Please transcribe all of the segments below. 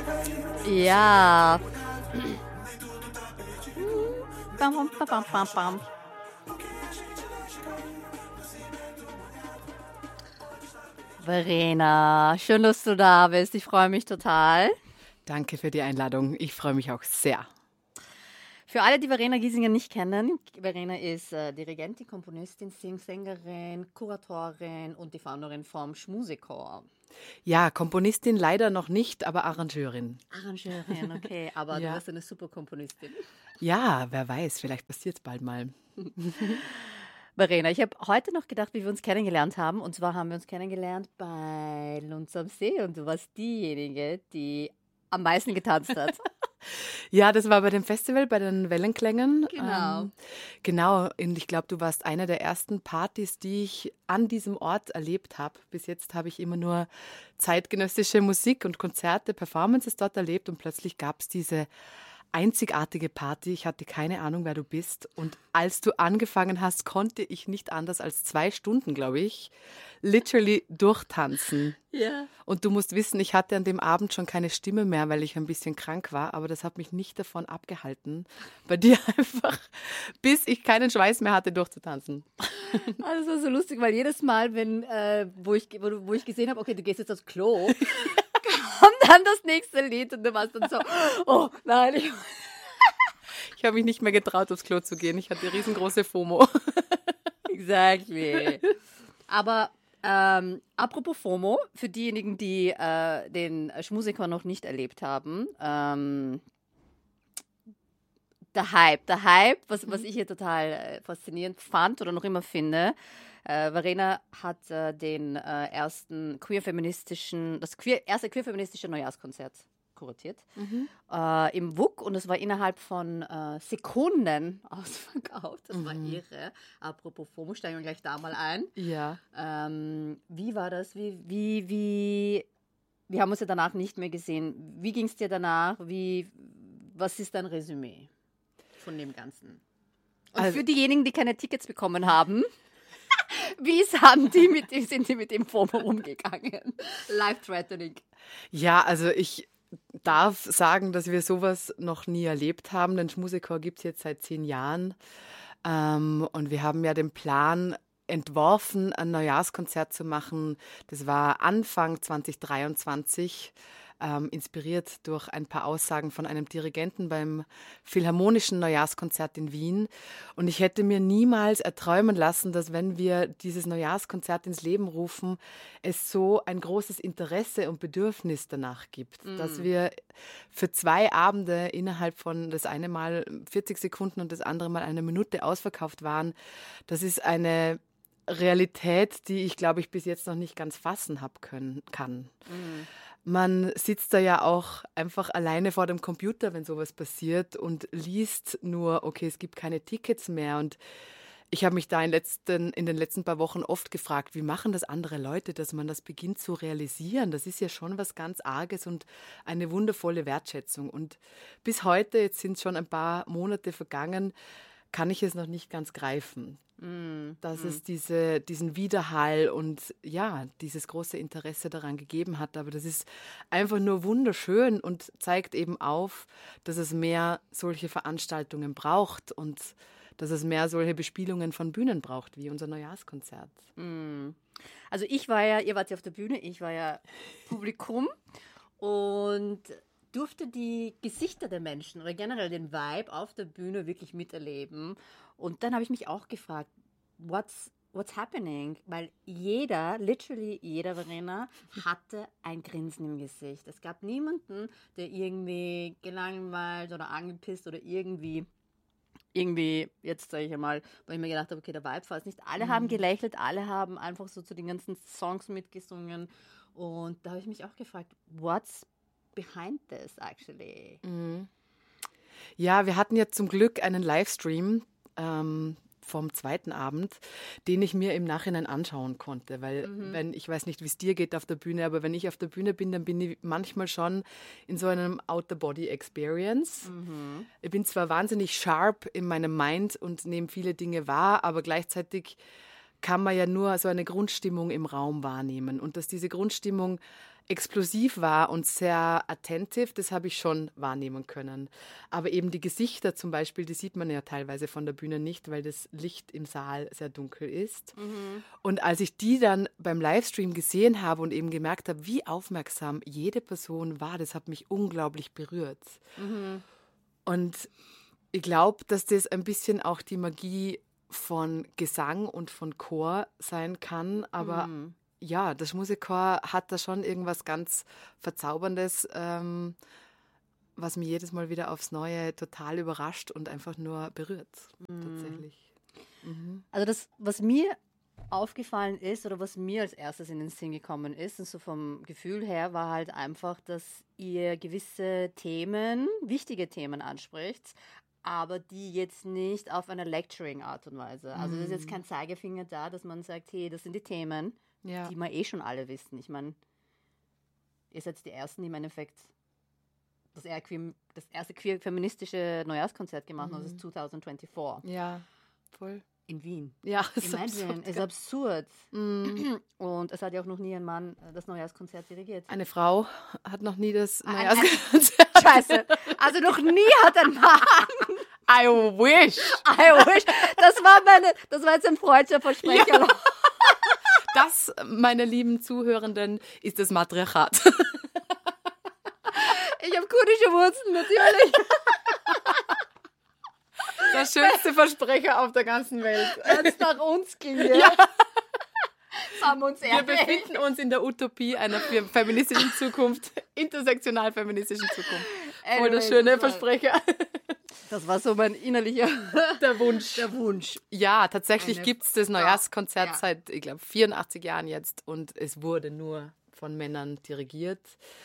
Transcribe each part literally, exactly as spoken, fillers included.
Ja. Bam, bam, bam, bam, bam. Verena, schön, dass du da bist. Ich freue mich total. Danke für die Einladung. Ich freue mich auch sehr. Für alle, die Verena Giesinger nicht kennen, Verena ist äh, Dirigentin, Komponistin, Sing-Sängerin, Kuratorin und die Founderin vom Schmusechor. Ja, Komponistin leider noch nicht, aber Arrangeurin. Arrangeurin, okay, aber ja. Du bist eine super Komponistin. Ja, wer weiß, vielleicht passiert es bald mal. Verena, ich habe heute noch gedacht, wie wir uns kennengelernt haben. Und zwar haben wir uns kennengelernt bei Lunds am See und du warst diejenige, die am meisten getanzt hat. Ja, das war bei dem Festival, bei den Wellenklängen. Genau. Ähm, genau, und ich glaube, du warst eine der ersten Partys, die ich an diesem Ort erlebt habe. Bis jetzt habe ich immer nur zeitgenössische Musik und Konzerte, Performances dort erlebt und plötzlich gab es diese einzigartige Party. Ich hatte keine Ahnung, wer du bist. Und als du angefangen hast, konnte ich nicht anders als zwei Stunden, glaube ich, literally durchtanzen. Ja. Und du musst wissen, ich hatte an dem Abend schon keine Stimme mehr, weil ich ein bisschen krank war. Aber das hat mich nicht davon abgehalten, bei dir einfach, bis ich keinen Schweiß mehr hatte, durchzutanzen. Also das war so lustig, weil jedes Mal, wenn, äh, wo, ich, wo, wo ich gesehen habe, okay, du gehst jetzt aufs Klo, kommt dann das nächste Lied und du warst dann so, oh nein, ich... Ich habe mich nicht mehr getraut, aufs Klo zu gehen. Ich hatte riesengroße FOMO. Exactly. Aber ähm, apropos FOMO, für diejenigen, die äh, den Schmusechor noch nicht erlebt haben, ähm, der Hype, der Hype, was, was ich hier total äh, faszinierend fand oder noch immer finde, Äh, Verena hat äh, den äh, ersten queer-feministischen, das queer, erste queer-feministische Neujahrskonzert kuratiert Mhm. äh, im W U K und es war innerhalb von äh, Sekunden ausverkauft. Das Mhm. war irre. Apropos FOMO, steigen wir gleich da mal ein. Ja. Ähm, wie war das? Wie, wie, wie, wir haben uns ja danach nicht mehr gesehen. Wie ging es dir danach? Wie, was ist dein Resümee von dem Ganzen? Und Also, für diejenigen, die keine Tickets bekommen haben, wie haben die mit dem, sind die mit dem FOMO umgegangen? Life-threatening. Ja, also ich darf sagen, dass wir sowas noch nie erlebt haben. Den Schmusechor gibt es jetzt seit zehn Jahren. Ähm, und wir haben ja den Plan entworfen, ein Neujahrskonzert zu machen. Das war Anfang zwanzig dreiundzwanzig. Ähm, inspiriert durch ein paar Aussagen von einem Dirigenten beim Philharmonischen Neujahrskonzert in Wien. Und ich hätte mir niemals erträumen lassen, dass wenn wir dieses Neujahrskonzert ins Leben rufen, es so ein großes Interesse und Bedürfnis danach gibt. Mm. Dass wir für zwei Abende innerhalb von das eine Mal vierzig Sekunden und das andere Mal eine Minute ausverkauft waren. Das ist eine Realität, die ich, glaube ich, bis jetzt noch nicht ganz fassen hab können, kann. Mm. Man sitzt da ja auch einfach alleine vor dem Computer, wenn sowas passiert und liest nur, okay, es gibt keine Tickets mehr. Und ich habe mich da in, letzten, in den letzten paar Wochen oft gefragt, wie machen das andere Leute, dass man das beginnt zu realisieren? Das ist ja schon was ganz Arges und eine wundervolle Wertschätzung. Und bis heute, jetzt sind schon ein paar Monate vergangen, kann ich es noch nicht ganz greifen. Mm, dass mm. es diese, diesen Widerhall und ja, dieses große Interesse daran gegeben hat. Aber das ist einfach nur wunderschön und zeigt eben auf, dass es mehr solche Veranstaltungen braucht und dass es mehr solche Bespielungen von Bühnen braucht, wie unser Neujahrskonzert. Mm. Also ich war ja, ihr wart ja auf der Bühne, ich war ja Publikum und durfte die Gesichter der Menschen oder generell den Vibe auf der Bühne wirklich miterleben. Und dann habe ich mich auch gefragt, what's, what's happening? Weil jeder, literally jeder Verena, hatte ein Grinsen im Gesicht. Es gab niemanden, der irgendwie gelangweilt oder angepisst oder irgendwie, irgendwie, jetzt sage ich einmal, weil ich mir gedacht habe, okay, der Vibe war es nicht. Alle mhm. haben gelächelt, alle haben einfach so zu den ganzen Songs mitgesungen. Und da habe ich mich auch gefragt, what's behind this actually? Mhm. Ja, wir hatten ja zum Glück einen Livestream ähm, vom zweiten Abend, den ich mir im Nachhinein anschauen konnte, weil mhm. wenn, ich weiß nicht, wie es dir geht auf der Bühne, aber wenn ich auf der Bühne bin, dann bin ich manchmal schon in so einem Out-the-Body-Experience. Mhm. Ich bin zwar wahnsinnig sharp in meinem Mind und nehme viele Dinge wahr, aber gleichzeitig kann man ja nur so eine Grundstimmung im Raum wahrnehmen und dass diese Grundstimmung explosiv war und sehr attentiv, das habe ich schon wahrnehmen können. Aber eben die Gesichter zum Beispiel, die sieht man ja teilweise von der Bühne nicht, weil das Licht im Saal sehr dunkel ist. Mhm. Und als ich die dann beim Livestream gesehen habe und eben gemerkt habe, wie aufmerksam jede Person war, das hat mich unglaublich berührt. Mhm. Und ich glaube, dass das ein bisschen auch die Magie von Gesang und von Chor sein kann, aber mhm. ja, das Musikchor hat da schon irgendwas ganz Verzauberndes, ähm, was mich jedes Mal wieder aufs Neue total überrascht und einfach nur berührt, mhm. tatsächlich. Mhm. Also das, was mir aufgefallen ist oder was mir als erstes in den Sinn gekommen ist, und so vom Gefühl her, war halt einfach, dass ihr gewisse Themen, wichtige Themen anspricht, aber die jetzt nicht auf einer Lecturing-Art und Weise. Also das ist jetzt kein Zeigefinger da, dass man sagt, hey, das sind die Themen, ja. die wir eh schon alle wissen. Ich meine, ihr seid die Ersten, die im Endeffekt das, das erste queer-feministische Neujahrskonzert gemacht haben, mhm. das ist zwanzig vierundzwanzig. Ja, voll. In Wien. Ja, das ist absurd. ist absurd. Mm. Und es hat ja auch noch nie ein Mann das Neujahrskonzert dirigiert. Eine Frau hat noch nie das Neujahrskonzert. Scheiße. Also noch nie hat ein Mann. I wish. I wish. Das war, meine, das war jetzt ein freudscher Versprecher. Ja. Das, meine lieben Zuhörenden, ist das Matriarchat. Ich habe kurdische Wurzeln, natürlich. Der schönste Versprecher auf der ganzen Welt. Wenn es nach uns ginge. Ja. Haben wir uns Wir befinden uns in der Utopie einer feministischen Zukunft, intersektional feministischen Zukunft. Voll der schöne Versprecher. Das war so mein innerlicher der Wunsch. Der Wunsch. Ja, tatsächlich gibt es das Neujahrskonzert ja. seit, ich glaube, vierundachtzig Jahren jetzt und es wurde nur von Männern dirigiert.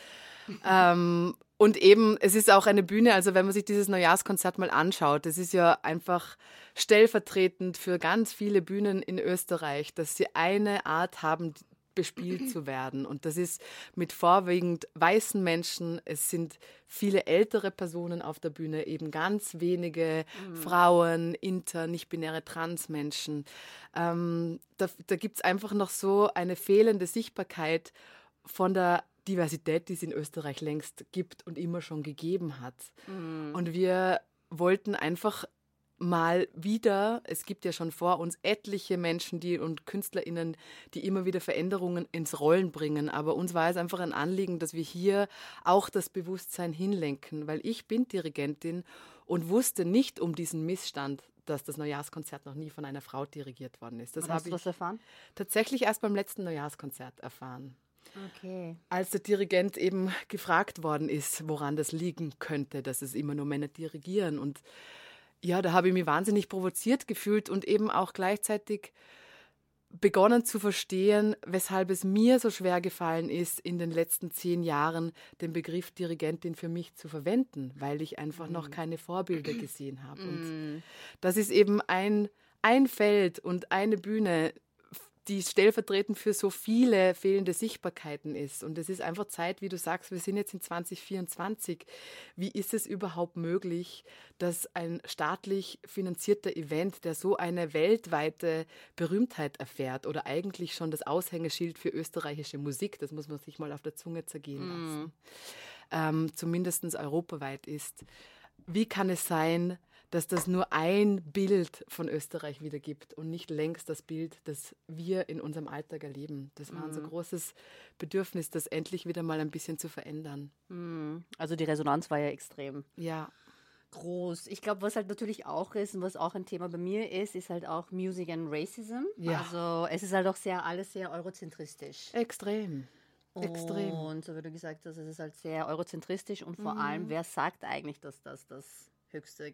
ähm, und eben, es ist auch eine Bühne, also wenn man sich dieses Neujahrskonzert mal anschaut, das ist ja einfach stellvertretend für ganz viele Bühnen in Österreich, dass sie eine Art haben, bespielt zu werden. Und das ist mit vorwiegend weißen Menschen, es sind viele ältere Personen auf der Bühne, eben ganz wenige mhm. Frauen, inter, nicht-binäre Transmenschen. Ähm, da da gibt es einfach noch so eine fehlende Sichtbarkeit von der Diversität, die es in Österreich längst gibt und immer schon gegeben hat. Mhm. Und wir wollten einfach mal wieder, es gibt ja schon vor uns etliche Menschen die und KünstlerInnen, die immer wieder Veränderungen ins Rollen bringen, aber uns war es einfach ein Anliegen, dass wir hier auch das Bewusstsein hinlenken, weil ich bin Dirigentin und wusste nicht um diesen Missstand, dass das Neujahrskonzert noch nie von einer Frau dirigiert worden ist. Das habe ich was erfahren? Tatsächlich erst beim letzten Neujahrskonzert erfahren. Okay. Als der Dirigent eben gefragt worden ist, woran das liegen könnte, dass es immer nur Männer dirigieren. Und ja, da habe ich mich wahnsinnig provoziert gefühlt und eben auch gleichzeitig begonnen zu verstehen, weshalb es mir so schwer gefallen ist, in den letzten zehn Jahren den Begriff Dirigentin für mich zu verwenden, weil ich einfach mm. noch keine Vorbilder gesehen habe. Mm. Und das ist eben ein, ein Feld und eine Bühne, die stellvertretend für so viele fehlende Sichtbarkeiten ist. Und es ist einfach Zeit, wie du sagst, wir sind jetzt in zwanzig vierundzwanzig. Wie ist es überhaupt möglich, dass ein staatlich finanzierter Event, der so eine weltweite Berühmtheit erfährt oder eigentlich schon das Aushängeschild für österreichische Musik, das muss man sich mal auf der Zunge zergehen lassen, mm. ähm, zumindest europaweit ist. Wie kann es sein, dass das nur ein Bild von Österreich wiedergibt und nicht längst das Bild, das wir in unserem Alltag erleben. Das war mhm. unser großes Bedürfnis, das endlich wieder mal ein bisschen zu verändern. Mhm. Also die Resonanz war ja extrem ja. groß. Ich glaube, was halt natürlich auch ist und was auch ein Thema bei mir ist, ist halt auch Music and Racism. Ja. Also es ist halt auch sehr, alles sehr eurozentristisch. Extrem. Extrem. Und so wie du gesagt hast, es ist halt sehr eurozentristisch und vor mhm. allem, wer sagt eigentlich, dass das das höchste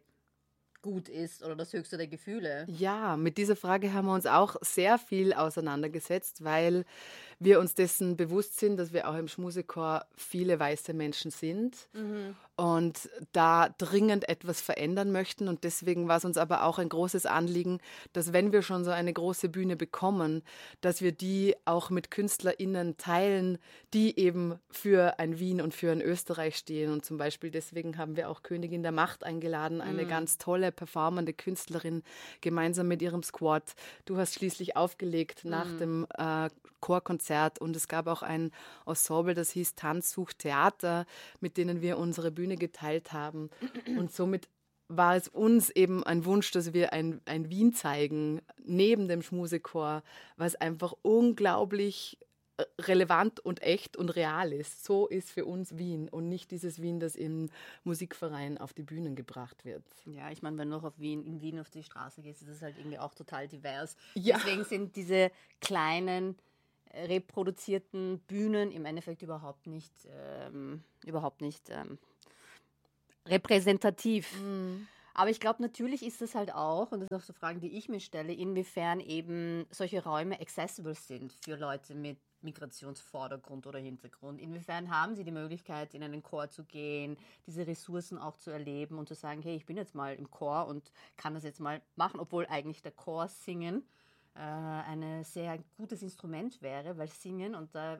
gut ist oder das höchste der Gefühle? Ja, mit dieser Frage haben wir uns auch sehr viel auseinandergesetzt, weil wir uns dessen bewusst sind, dass wir auch im Schmusechor viele weiße Menschen sind mhm. und da dringend etwas verändern möchten. Und deswegen war es uns aber auch ein großes Anliegen, dass wenn wir schon so eine große Bühne bekommen, dass wir die auch mit KünstlerInnen teilen, die eben für ein Wien und für ein Österreich stehen. Und zum Beispiel deswegen haben wir auch Königin der Macht eingeladen, eine mhm. ganz tolle performende Künstlerin gemeinsam mit ihrem Squad. Du hast schließlich aufgelegt nach mhm. dem äh, Chorkonzert und es gab auch ein Ensemble, das hieß Tanz sucht Theater, mit denen wir unsere Bühne geteilt haben. Und somit war es uns eben ein Wunsch, dass wir ein, ein Wien zeigen, neben dem Schmusechor, was einfach unglaublich relevant und echt und real ist. So ist für uns Wien und nicht dieses Wien, das im Musikverein auf die Bühnen gebracht wird. Ja, ich meine, wenn du noch auf Wien, in Wien auf die Straße gehst, ist es halt irgendwie auch total divers. Ja. Deswegen sind diese kleinen reproduzierten Bühnen im Endeffekt überhaupt nicht, ähm, überhaupt nicht ähm, repräsentativ. Mhm. Aber ich glaube, natürlich ist es halt auch, und das sind auch so Fragen, die ich mir stelle, inwiefern eben solche Räume accessible sind für Leute mit Migrationsvordergrund oder Hintergrund. Inwiefern haben sie die Möglichkeit, in einen Chor zu gehen, diese Ressourcen auch zu erleben und zu sagen, hey, ich bin jetzt mal im Chor und kann das jetzt mal machen, obwohl eigentlich der Chor singen äh, ein sehr gutes Instrument wäre, weil Singen, und da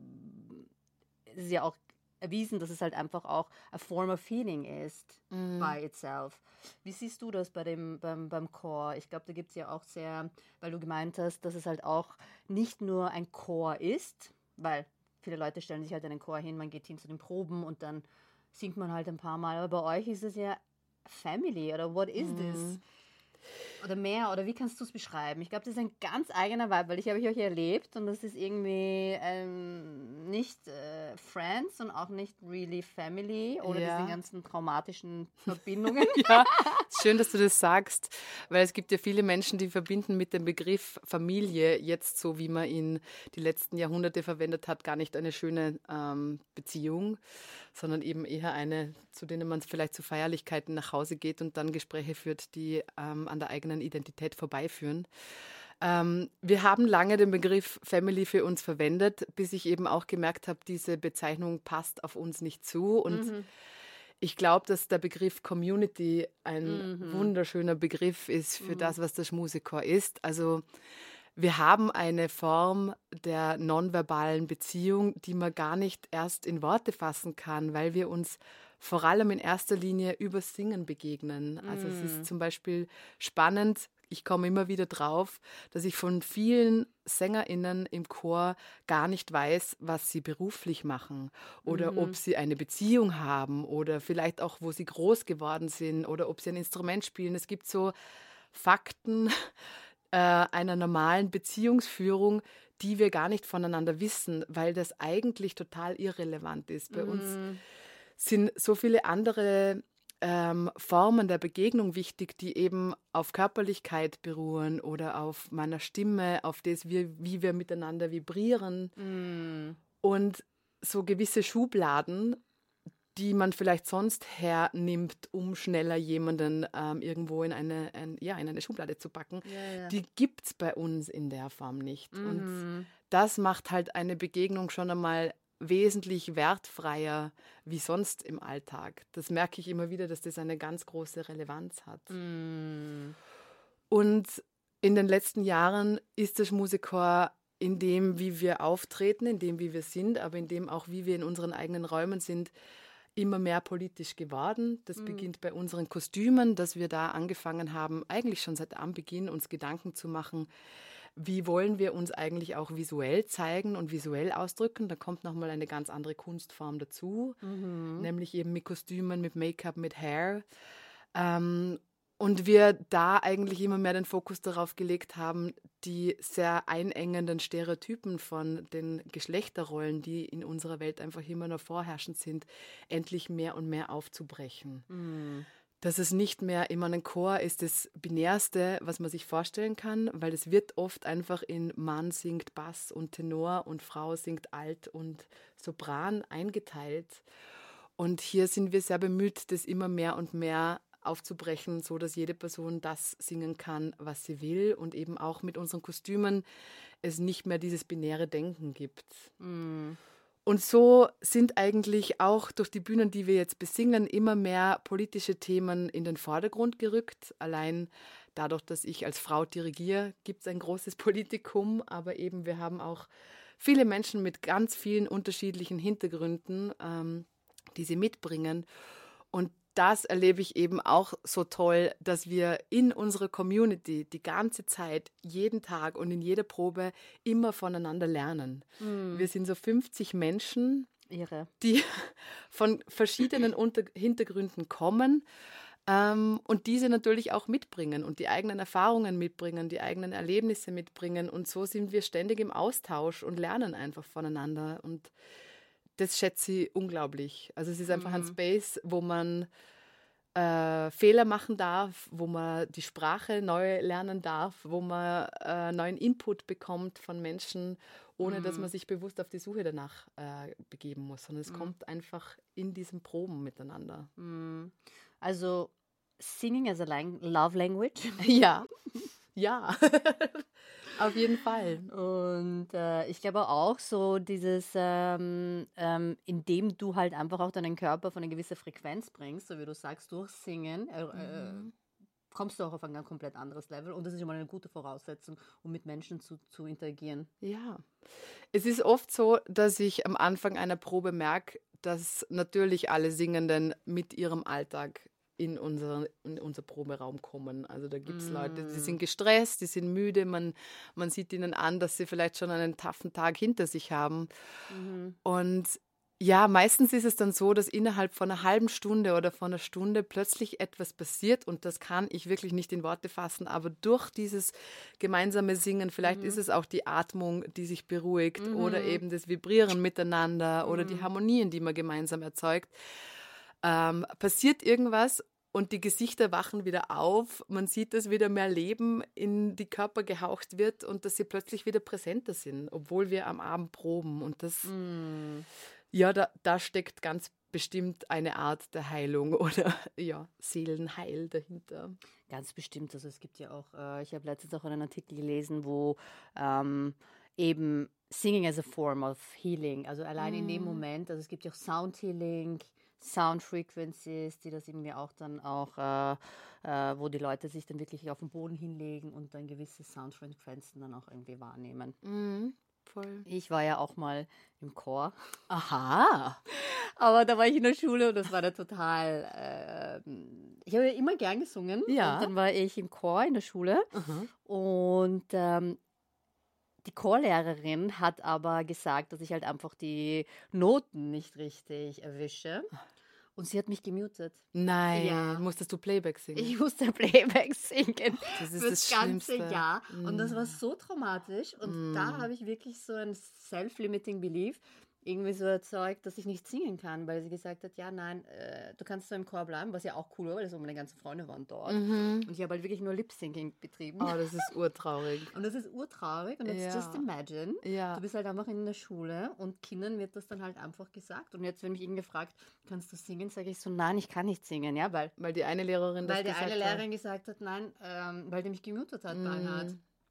äh, ist ja auch erwiesen, dass es halt einfach auch a form of healing ist mm. by itself. Wie siehst du das bei dem, beim, beim Chor? Ich glaube, da gibt es ja auch sehr, weil du gemeint hast, dass es halt auch nicht nur ein Chor ist, weil viele Leute stellen sich halt einen Chor hin, man geht hin zu den Proben und dann singt man halt ein paar Mal. Aber bei euch ist es ja Family, oder what is mm. this? Oder mehr, oder wie kannst du es beschreiben? Ich glaube, das ist ein ganz eigener Vibe, weil ich habe ich euch erlebt und das ist irgendwie ähm, nicht äh, Friends und auch nicht really Family oder ja. diese ganzen traumatischen Verbindungen. Ja, schön, dass du das sagst, weil es gibt ja viele Menschen, die verbinden mit dem Begriff Familie jetzt so, wie man ihn die letzten Jahrhunderte verwendet hat, gar nicht eine schöne ähm, Beziehung, sondern eben eher eine, zu denen man vielleicht zu Feierlichkeiten nach Hause geht und dann Gespräche führt, die ähm, an der eigenen Identität vorbeiführen. Ähm, wir haben lange den Begriff Family für uns verwendet, bis ich eben auch gemerkt habe, diese Bezeichnung passt auf uns nicht zu. Und mhm. ich glaube, dass der Begriff Community ein mhm. wunderschöner Begriff ist für mhm. das, was der Schmusechor ist. Also wir haben eine Form der nonverbalen Beziehung, die man gar nicht erst in Worte fassen kann, weil wir uns vor allem in erster Linie über Singen begegnen. Also mm. es ist zum Beispiel spannend, ich komme immer wieder drauf, dass ich von vielen SängerInnen im Chor gar nicht weiß, was sie beruflich machen oder mhm. ob sie eine Beziehung haben oder vielleicht auch, wo sie groß geworden sind oder ob sie ein Instrument spielen. Es gibt so Fakten äh, einer normalen Beziehungsführung, die wir gar nicht voneinander wissen, weil das eigentlich total irrelevant ist. Bei mhm. uns sind so viele andere ähm, Formen der Begegnung wichtig, die eben auf Körperlichkeit beruhen oder auf meiner Stimme, auf das, wie, wie wir miteinander vibrieren. Mm. Und so gewisse Schubladen, die man vielleicht sonst hernimmt, um schneller jemanden ähm, irgendwo in eine, ein, ja, in eine Schublade zu packen, ja, ja. die gibt es bei uns in der Form nicht. Mm. Und das macht halt eine Begegnung schon einmal wesentlich wertfreier wie sonst im Alltag. Das merke ich immer wieder, dass das eine ganz große Relevanz hat. Mm. Und in den letzten Jahren ist der Schmusechor in dem, wie wir auftreten, in dem, wie wir sind, aber in dem auch, wie wir in unseren eigenen Räumen sind, immer mehr politisch geworden. Das mm. beginnt bei unseren Kostümen, dass wir da angefangen haben, eigentlich schon seit Anbeginn uns Gedanken zu machen, wie wollen wir uns eigentlich auch visuell zeigen und visuell ausdrücken? Da kommt nochmal eine ganz andere Kunstform dazu, mhm. nämlich eben mit Kostümen, mit Make-up, mit Hair. Ähm, und wir da eigentlich immer mehr den Fokus darauf gelegt haben, die sehr einengenden Stereotypen von den Geschlechterrollen, die in unserer Welt einfach immer noch vorherrschend sind, endlich mehr und mehr aufzubrechen. Mhm. Dass es nicht mehr immer ein Chor ist, das Binärste, was man sich vorstellen kann, weil es wird oft einfach in Mann singt Bass und Tenor und Frau singt Alt und Sopran eingeteilt. Und hier sind wir sehr bemüht, das immer mehr und mehr aufzubrechen, so dass jede Person das singen kann, was sie will und eben auch mit unseren Kostümen es nicht mehr dieses binäre Denken gibt. Mm. Und so sind eigentlich auch durch die Bühnen, die wir jetzt besingen, immer mehr politische Themen in den Vordergrund gerückt. Allein dadurch, dass ich als Frau dirigiere, gibt es ein großes Politikum. Aber eben wir haben auch viele Menschen mit ganz vielen unterschiedlichen Hintergründen, ähm, die sie mitbringen. Und das erlebe ich eben auch so toll, dass wir in unserer Community die ganze Zeit, jeden Tag und in jeder Probe immer voneinander lernen. Mhm. Wir sind so fünfzig Menschen, Irre. die von verschiedenen Unter- Hintergründen kommen ähm, und diese natürlich auch mitbringen und die eigenen Erfahrungen mitbringen, die eigenen Erlebnisse mitbringen. Und so sind wir ständig im Austausch und lernen einfach voneinander. Und das schätze ich unglaublich. Also es ist einfach ein Space, wo man äh, Fehler machen darf, wo man die Sprache neu lernen darf, wo man äh, neuen Input bekommt von Menschen, ohne mm. dass man sich bewusst auf die Suche danach äh, begeben muss, sondern es mm. kommt einfach in diesen Proben miteinander. Mm. Also Singing as a lang- Love Language? Ja, ja. Auf jeden Fall. Und äh, ich glaube auch so dieses, ähm, ähm, indem du halt einfach auch deinen Körper auf eine gewisse Frequenz bringst, so wie du sagst, durch Singen, äh, mhm. äh, kommst du auch auf ein komplett anderes Level. Und das ist immer eine gute Voraussetzung, um mit Menschen zu, zu interagieren. Ja. Es ist oft so, dass ich am Anfang einer Probe merke, dass natürlich alle Singenden mit ihrem Alltag in, unser, in unser Proberaum kommen. Also da gibt es mm. Leute, die sind gestresst, die sind müde, man, man sieht ihnen an, dass sie vielleicht schon einen taffen Tag hinter sich haben. Mm. Und ja, meistens ist es dann so, dass innerhalb von einer halben Stunde oder von einer Stunde plötzlich etwas passiert und das kann ich wirklich nicht in Worte fassen, aber durch dieses gemeinsame Singen, vielleicht mm. ist es auch die Atmung, die sich beruhigt mm. oder eben das Vibrieren miteinander mm. oder die Harmonien, die man gemeinsam erzeugt. Ähm, passiert irgendwas und die Gesichter wachen wieder auf, man sieht, dass wieder mehr Leben in die Körper gehaucht wird und dass sie plötzlich wieder präsenter sind, obwohl wir am Abend proben. Und das, mm. ja, da, da steckt ganz bestimmt eine Art der Heilung oder ja, Seelenheil dahinter. Ganz bestimmt, also es gibt ja auch, äh, ich habe letztens auch einen Artikel gelesen, wo ähm, eben Singing as a form of healing, also allein mm. in dem Moment, also es gibt ja auch Sound Healing, Sound Frequencies, die das irgendwie auch dann auch, äh, äh, wo die Leute sich dann wirklich auf den Boden hinlegen und dann gewisse Soundfrequenzen dann auch irgendwie wahrnehmen. Mhm, voll. Ich war ja auch mal im Chor. Aha! Aber da war ich in der Schule und das war da total, äh, ich habe ja immer gern gesungen. Ja. Und dann war ich im Chor in der Schule. Mhm. Und ähm, die Chorlehrerin hat aber gesagt, dass ich halt einfach die Noten nicht richtig erwische. Und sie hat mich gemutet. Nein, ja. Musstest du Playback singen? Ich musste Playback singen. Das ist für das, das ganze Schlimmste. Jahr. Mm. Und das war so traumatisch. Und mm. da habe ich wirklich so ein self-limiting belief irgendwie so erzeugt, dass ich nicht singen kann, weil sie gesagt hat, ja, nein, äh, du kannst so im Chor bleiben, was ja auch cool war, weil so meine ganzen Freunde waren dort. Mhm. Und ich habe halt wirklich nur Lip-Syncing betrieben. Oh, das ist urtraurig. Und das ist urtraurig. Und jetzt ja. just imagine, ja. du bist halt einfach in der Schule und Kindern wird das dann halt einfach gesagt. Und jetzt, wenn mich irgendwie fragt, kannst du singen, sage ich so, nein, ich kann nicht singen, ja, weil... Weil die eine Lehrerin das Weil die gesagt eine hat. Lehrerin gesagt hat, nein, ähm, weil die mich gemutet hat, mhm. Beinhard.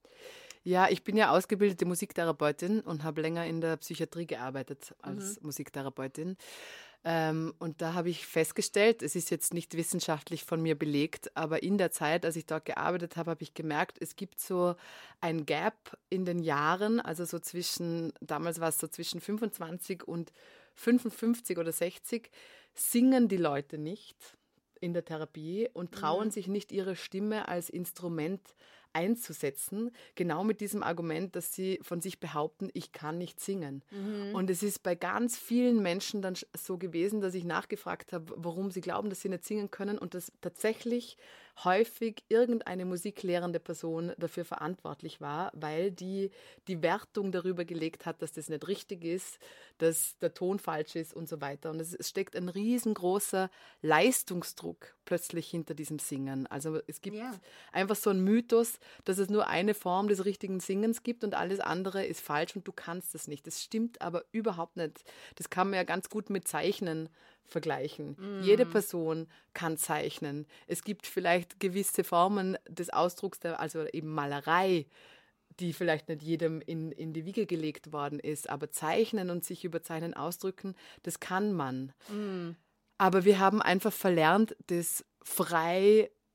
Ja, ich bin ja ausgebildete Musiktherapeutin und habe länger in der Psychiatrie gearbeitet als mhm. Musiktherapeutin. Ähm, und da habe ich festgestellt, es ist jetzt nicht wissenschaftlich von mir belegt, aber in der Zeit, als ich dort gearbeitet habe, habe ich gemerkt, es gibt so ein Gap in den Jahren, also so zwischen, damals war es so zwischen fünfundzwanzig und fünfundfünfzig oder sechzig, singen die Leute nicht in der Therapie und trauen mhm. sich nicht, ihre Stimme als Instrument einzusetzen, genau mit diesem Argument, dass sie von sich behaupten, ich kann nicht singen. Mhm. Und es ist bei ganz vielen Menschen dann so gewesen, dass ich nachgefragt habe, warum sie glauben, dass sie nicht singen können und dass tatsächlich häufig irgendeine musiklehrende Person dafür verantwortlich war, weil die die Wertung darüber gelegt hat, dass das nicht richtig ist, dass der Ton falsch ist und so weiter. Und es, es steckt ein riesengroßer Leistungsdruck plötzlich hinter diesem Singen. Also es gibt yeah. einfach so einen Mythos, dass es nur eine Form des richtigen Singens gibt und alles andere ist falsch und du kannst es nicht. Das stimmt aber überhaupt nicht. Das kann man ja ganz gut mit Zeichnen vergleichen. Mm. Jede Person kann zeichnen. Es gibt vielleicht gewisse Formen des Ausdrucks, der, also eben Malerei, die vielleicht nicht jedem in, in die Wiege gelegt worden ist, aber Zeichnen und sich über Zeichnen ausdrücken, das kann man. Mm. Aber wir haben einfach verlernt, das frei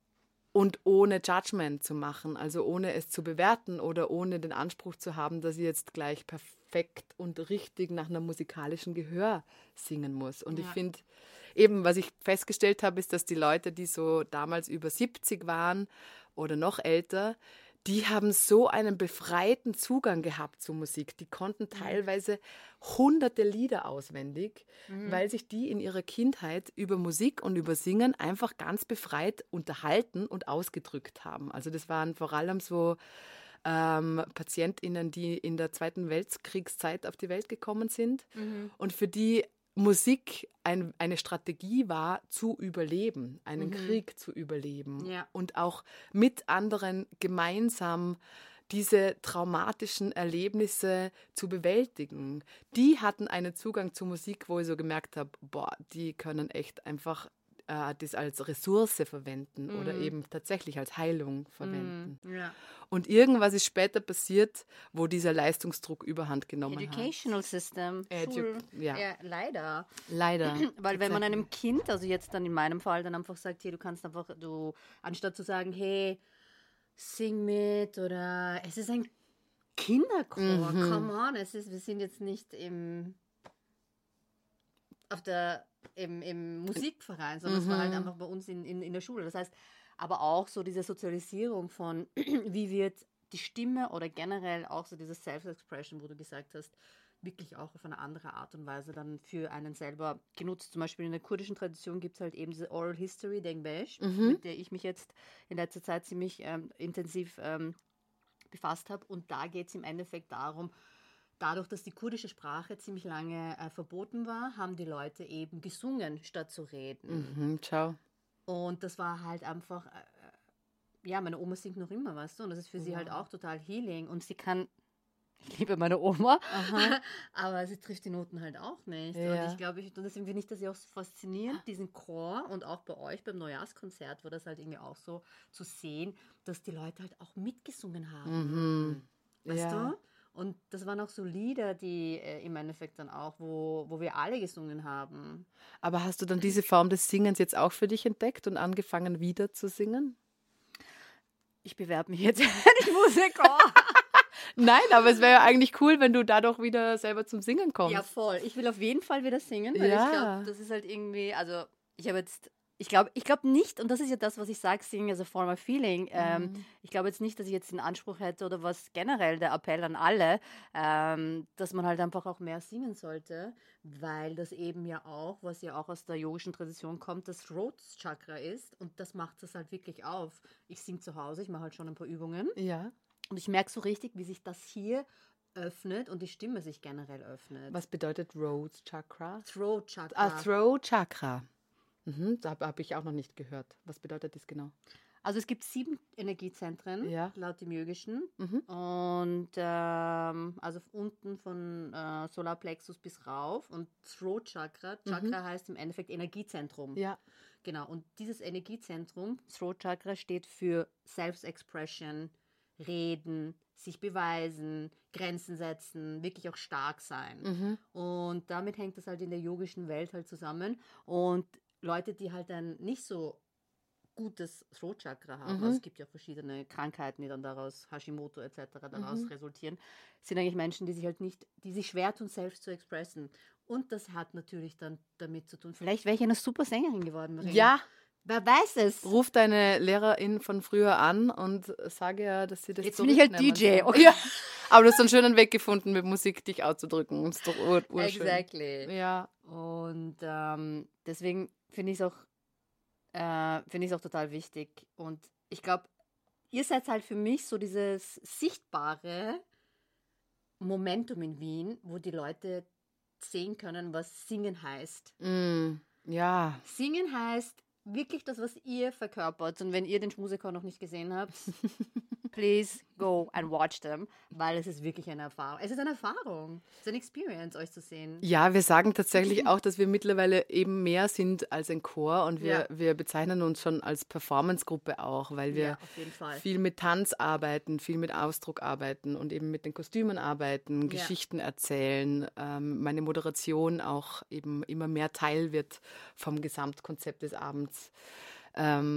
und ohne Judgment zu machen, also ohne es zu bewerten oder ohne den Anspruch zu haben, dass ich jetzt gleich perfekt und richtig nach einem musikalischen Gehör singen muss. Und ja. ich finde, eben, was ich festgestellt habe, ist, dass die Leute, die so damals über siebzig waren oder noch älter, die haben so einen befreiten Zugang gehabt zur Musik. Die konnten teilweise hunderte Lieder auswendig, mhm. weil sich die in ihrer Kindheit über Musik und über Singen einfach ganz befreit unterhalten und ausgedrückt haben. Also das waren vor allem so ähm, PatientInnen, die in der Zweiten Weltkriegszeit auf die Welt gekommen sind mhm. und für die Musik ein, eine Strategie war, zu überleben, einen mhm. Krieg zu überleben ja. und auch mit anderen gemeinsam diese traumatischen Erlebnisse zu bewältigen. Die hatten einen Zugang zu Musik, wo ich so gemerkt habe, boah, die können echt einfach äh, das als Ressource verwenden mhm. oder eben tatsächlich als Heilung verwenden. Mhm. Ja. Und irgendwas ist später passiert, wo dieser Leistungsdruck überhand genommen Educational hat. System. Edu- Schul- ja. ja, leider. Leider. Weil wenn man einem Kind, also jetzt dann in meinem Fall, dann einfach sagt, hier, du kannst einfach, du, anstatt zu sagen, hey, sing mit oder es ist ein Kinderchor, mhm. come on, es ist, wir sind jetzt nicht im auf der im, im Musikverein, sondern mhm. es war halt einfach bei uns in, in, in der Schule. Das heißt, aber auch so diese Sozialisierung von, wie wird die Stimme oder generell auch so dieses Self-Expression, wo du gesagt hast, wirklich auch auf eine andere Art und Weise dann für einen selber genutzt. Zum Beispiel in der kurdischen Tradition gibt es halt eben diese Oral History, Dengbesh, mhm. mit der ich mich jetzt in letzter Zeit ziemlich ähm, intensiv ähm, befasst habe. Und da geht es im Endeffekt darum, dadurch, dass die kurdische Sprache ziemlich lange äh, verboten war, haben die Leute eben gesungen, statt zu reden. Mhm, ciao. Und das war halt einfach, äh, ja, meine Oma singt noch immer, weißt du, und das ist für wow. sie halt auch total healing. Und sie kann, ich liebe meine Oma, aber sie trifft die Noten halt auch nicht. Ja. Und ich glaube, ich, und deswegen finde ich das ja auch so faszinierend, diesen Chor und auch bei euch beim Neujahrskonzert war das halt irgendwie auch so zu sehen, dass die Leute halt auch mitgesungen haben. Mhm. Weißt ja. du? Und das waren auch so Lieder, die äh, im Endeffekt dann auch, wo, wo wir alle gesungen haben. Aber hast du dann diese Form des Singens jetzt auch für dich entdeckt und angefangen wieder zu singen? Ich bewerbe mich jetzt nicht Musiker. Nein, aber es wäre ja eigentlich cool, wenn du dadurch wieder selber zum Singen kommst. Ja, voll. Ich will auf jeden Fall wieder singen, weil ja. ich glaube, das ist halt irgendwie, also ich habe jetzt, ich glaube ich glaube nicht, und das ist ja das, was ich sage, Singen as a form of feeling. Ähm, mhm. Ich glaube jetzt nicht, dass ich jetzt den Anspruch hätte oder was generell der Appell an alle, ähm, dass man halt einfach auch mehr singen sollte, weil das eben ja auch, was ja auch aus der yogischen Tradition kommt, das Throat Chakra ist und das macht es halt wirklich auf. Ich singe zu Hause, ich mache halt schon ein paar Übungen. Ja. Und ich merke so richtig, wie sich das hier öffnet und die Stimme sich generell öffnet. Was bedeutet Throat Chakra? Throat Chakra. Ah, Throat Chakra. Mhm, da habe ich auch noch nicht gehört. Was bedeutet das genau? Also es gibt sieben Energiezentren, ja. laut dem Yogischen. Mhm. Und ähm, also unten von äh, Solarplexus bis rauf. Und Throat Chakra, Chakra mhm. heißt im Endeffekt Energiezentrum. Ja. Genau, und dieses Energiezentrum, Throat Chakra, steht für Self-Expression, Reden, sich beweisen, Grenzen setzen, wirklich auch stark sein. Mhm. Und damit hängt das halt in der yogischen Welt halt zusammen. Und Leute, die halt ein nicht so gutes Throat Chakra haben, mhm. also es gibt ja verschiedene Krankheiten, die dann daraus, Hashimoto et cetera daraus mhm. resultieren, sind eigentlich Menschen, die sich halt nicht, die sich schwer tun, selbst zu expressen. Und das hat natürlich dann damit zu tun. Vielleicht wäre ich eine super Sängerin geworden. Maria. Ja. Wer weiß es? Ruf deine Lehrerin von früher an und sage ja, dass sie das Jetzt bin ich halt D J. Okay. Ja. Aber du hast einen schönen Weg gefunden, mit Musik dich auszudrücken. Das ist doch ur- urschön. Exactly. Ja. Und ähm, deswegen finde ich es auch, äh, finde ich es auch total wichtig. Und ich glaube, ihr seid halt für mich so dieses sichtbare Momentum in Wien, wo die Leute sehen können, was Singen heißt. Mm, ja. Singen heißt wirklich das, was ihr verkörpert. Und wenn ihr den Schmusechor noch nicht gesehen habt, please go and watch them, weil es ist wirklich eine Erfahrung. Es ist eine Erfahrung. Es ist eine Experience, euch zu sehen. Ja, wir sagen tatsächlich auch, dass wir mittlerweile eben mehr sind als ein Chor und wir, ja. wir bezeichnen uns schon als Performance-Gruppe auch, weil wir ja, auf jeden Fall. viel mit Tanz arbeiten, viel mit Ausdruck arbeiten und eben mit den Kostümen arbeiten, ja. Geschichten erzählen, ähm, meine Moderation auch eben immer mehr Teil wird vom Gesamtkonzept des Abends. Ähm,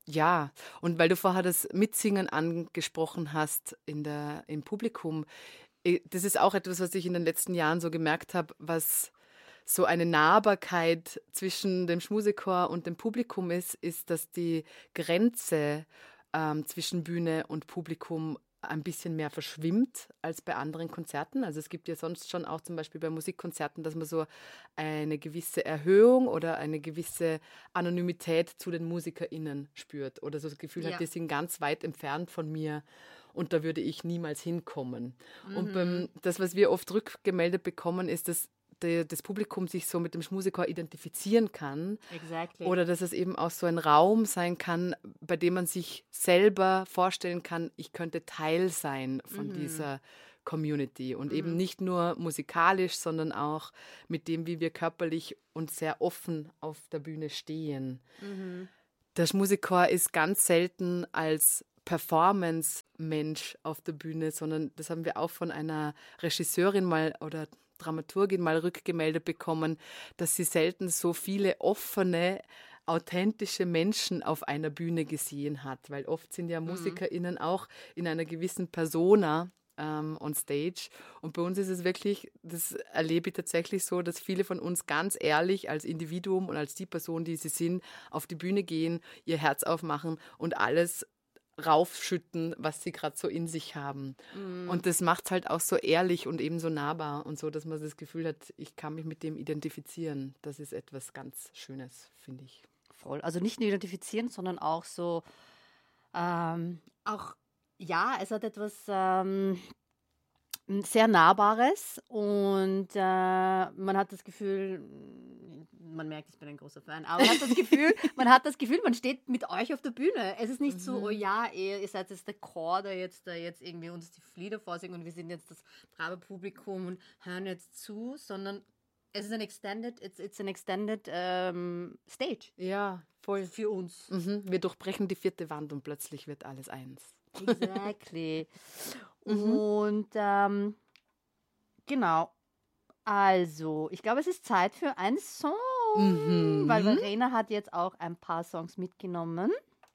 Ja, und weil du vorher das Mitsingen angesprochen hast in der, im Publikum, eh, das ist auch etwas, was ich in den letzten Jahren so gemerkt habe, was so eine Nahbarkeit zwischen dem Schmusechor und dem Publikum ist, ist, dass die Grenze ähm, zwischen Bühne und Publikum ein bisschen mehr verschwimmt als bei anderen Konzerten. Also es gibt ja sonst schon auch zum Beispiel bei Musikkonzerten, dass man so eine gewisse Erhöhung oder eine gewisse Anonymität zu den MusikerInnen spürt oder so das Gefühl Ja. hat, die sind ganz weit entfernt von mir und da würde ich niemals hinkommen. Und beim, das, was wir oft rückgemeldet bekommen, ist, dass die, das Publikum sich so mit dem Schmusechor identifizieren kann. Exactly. Oder dass es eben auch so ein Raum sein kann, bei dem man sich selber vorstellen kann, ich könnte Teil sein von Mhm. dieser Community. Und Mhm. eben nicht nur musikalisch, sondern auch mit dem, wie wir körperlich und sehr offen auf der Bühne stehen. Mhm. Der Schmusechor ist ganz selten als Performance-Mensch auf der Bühne, sondern das haben wir auch von einer Regisseurin mal oder Dramaturgin mal rückgemeldet bekommen, dass sie selten so viele offene, authentische Menschen auf einer Bühne gesehen hat, weil oft sind ja MusikerInnen auch in einer gewissen Persona ähm, on stage und bei uns ist es wirklich, das erlebe ich tatsächlich so, dass viele von uns ganz ehrlich als Individuum und als die Person, die sie sind, auf die Bühne gehen, ihr Herz aufmachen und alles raufschütten, was sie gerade so in sich haben. Mhm. Und das macht es halt auch so ehrlich und eben so nahbar und so, dass man das Gefühl hat, ich kann mich mit dem identifizieren. Das ist etwas ganz Schönes, finde ich. Voll. Also nicht nur identifizieren, sondern auch so, ähm, auch, ja, es hat etwas ähm, sehr Nahbares und äh, man hat das Gefühl, man merkt, ich bin ein großer Fan, aber man hat das Gefühl, man hat das Gefühl, man steht mit euch auf der Bühne. Es ist nicht so, oh ja, ihr, ihr seid jetzt der Chor, der jetzt, der jetzt irgendwie uns die Lieder vorsingen und wir sind jetzt das brave Publikum und hören jetzt zu, sondern es ist ein extended, it's, it's an extended ähm, stage Ja, voll. für uns. Mhm. Wir durchbrechen die vierte Wand und plötzlich wird alles eins. Exactly. Und ähm, genau. Also, ich glaube, es ist Zeit für einen Song, Mhm. weil Verena hat jetzt auch ein paar Songs mitgenommen.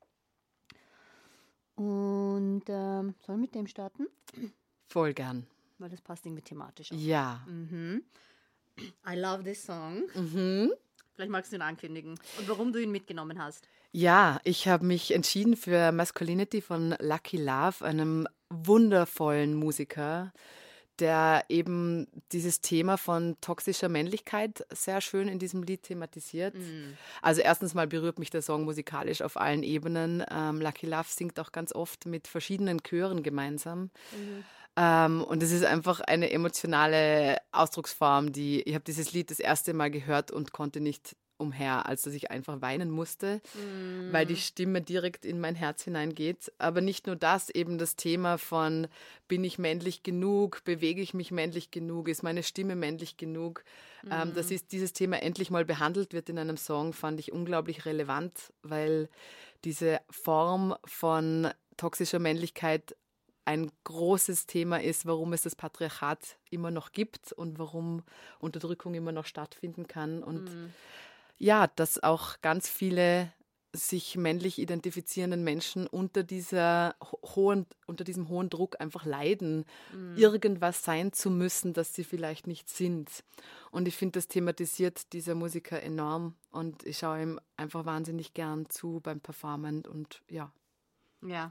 Und ähm, sollen wir mit dem starten? Voll gern. Weil das passt irgendwie thematisch auch. Ja. Mhm. I love this song. Mhm. Vielleicht magst du ihn ankündigen. Und warum du ihn mitgenommen hast. Ja, ich habe mich entschieden für Masculinity von Lucky Love, einem wundervollen Musiker, der eben dieses Thema von toxischer Männlichkeit sehr schön in diesem Lied thematisiert. Mhm. Also erstens mal berührt mich der Song musikalisch auf allen Ebenen. Ähm, Lucky Love singt auch ganz oft mit verschiedenen Chören gemeinsam. Mhm. Ähm, und es ist einfach eine emotionale Ausdrucksform, die, ich habe dieses Lied das erste Mal gehört und konnte nicht umher, als dass ich einfach weinen musste, Mhm. weil die Stimme direkt in mein Herz hineingeht. Aber nicht nur das, eben das Thema von, bin ich männlich genug, bewege ich mich männlich genug, ist meine Stimme männlich genug. Mhm. Ähm, dass ist, dieses Thema endlich mal behandelt wird in einem Song, fand ich unglaublich relevant, weil diese Form von toxischer Männlichkeit ein großes Thema ist, warum es das Patriarchat immer noch gibt und warum Unterdrückung immer noch stattfinden kann. Und Mhm. ja, dass auch ganz viele sich männlich identifizierenden Menschen unter dieser ho- hohen, unter diesem hohen Druck einfach leiden, Mhm. irgendwas sein zu müssen, das sie vielleicht nicht sind. Und ich finde, das thematisiert dieser Musiker enorm und ich schaue ihm einfach wahnsinnig gern zu beim Performen und ja. Ja.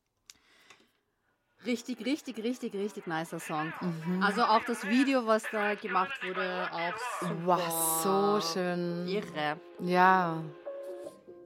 Richtig, richtig, richtig, richtig nicer Song. Mhm. Also auch das Video, was da gemacht wurde, auch super. Wow, so schön. Irre. Ja,